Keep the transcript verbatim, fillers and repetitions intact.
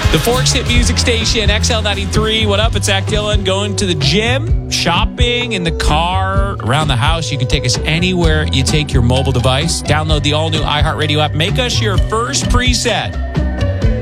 The Forks Hit Music Station, X L ninety-three. What up? It's Zach Dillon. Going to the gym, shopping, in the car, around the house. You can take us anywhere you take your mobile device. Download the all-new iHeartRadio app. Make us your first preset.